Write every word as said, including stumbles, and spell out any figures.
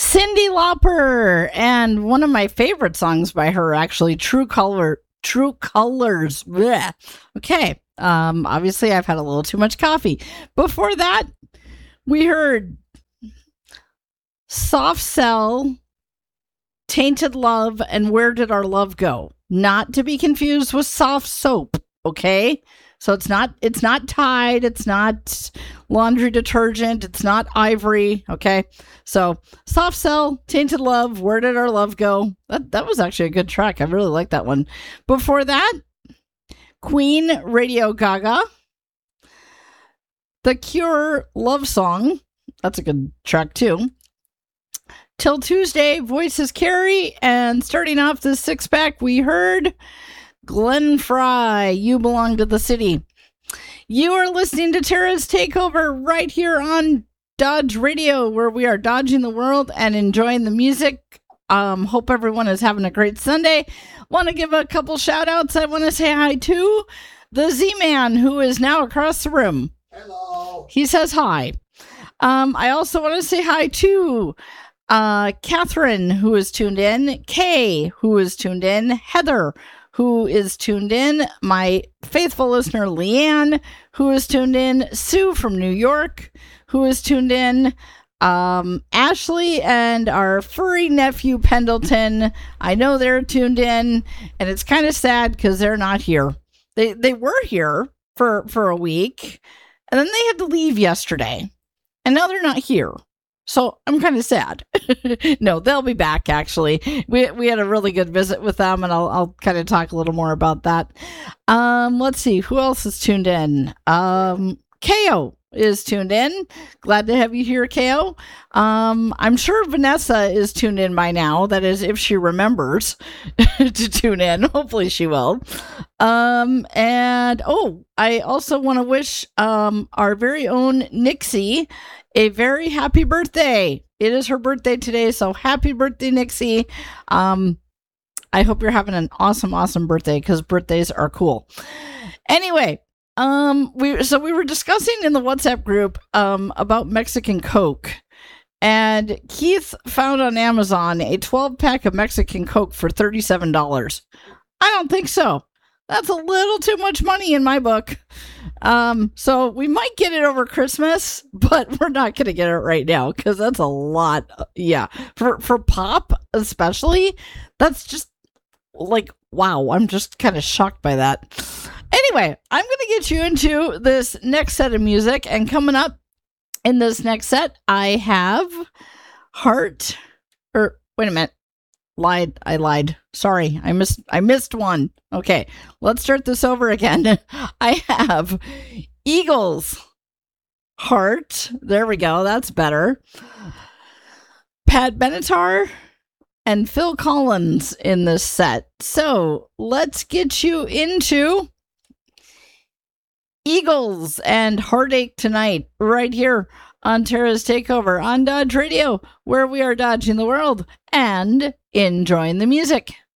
Cyndi Lauper, and one of my favorite songs by her, actually, True Color, True Colors. Blech. Okay, um, obviously I've had a little too much coffee. Before that, we heard Soft Cell, Tainted Love, and Where Did Our Love Go? Not to be confused with Soft Soap, okay? So it's not it's not Tide, it's not laundry detergent, it's not Ivory, okay? So Soft Cell, Tainted Love, Where Did Our Love Go? That that was actually a good track. I really like that one. Before that, Queen, Radio Gaga. The Cure, Love Song. That's a good track too. Till Tuesday, Voices Carry, and starting off the six pack, we heard Glenn Fry, You Belong to the City. You are listening to Tara's Takeover right here on Dodge Radio, where we are dodging the world and enjoying the music. Um, hope everyone is having a great Sunday. Want to give a couple shout outs. I want to say hi to the Z-Man, who is now across the room. Hello. He says hi. Um, I also want to say hi to uh, Catherine, who is tuned in, Kay, who is tuned in, Heather, who is tuned in, my faithful listener, Leanne, who is tuned in, Sue from New York, who is tuned in, um, Ashley and our furry nephew, Pendleton. I know they're tuned in, and it's kind of sad because they're not here. They they were here for, for a week, and then they had to leave yesterday, and now they're not here. So I'm kind of sad. No, they'll be back, actually. We we had a really good visit with them, and I'll I'll kind of talk a little more about that. Um, let's see. Who else is tuned in? Um, K O is tuned in. Glad to have you here, K O. Um, I'm sure Vanessa is tuned in by now. That is, if she remembers to tune in. Hopefully she will. Um, and, oh, I also want to wish um our very own Nixie a very happy birthday. It is her birthday today, so happy birthday, Nixie. Um, I hope you're having an awesome, awesome birthday, because birthdays are cool. Anyway, um, we so we were discussing in the WhatsApp group um about Mexican Coke, and Keith found on Amazon a twelve pack of Mexican Coke for thirty-seven dollars. I don't think so. That's a little too much money in my book. Um, so we might get it over Christmas, but we're not going to get it right now because that's a lot. Yeah. For, for pop, especially, that's just like, wow. I'm just kind of shocked by that. Anyway, I'm going to get you into this next set of music, and coming up in this next set, I have Heart, or wait a minute. Lied. I lied. Sorry. I missed, I missed one. Okay. Let's start this over again. I have Eagles, Heart. There we go. That's better. Pat Benatar and Phil Collins in this set. So let's get you into Eagles and Heartache Tonight right here on Tara's Takeover on Dodge Radio, where we are dodging the world and enjoying the music.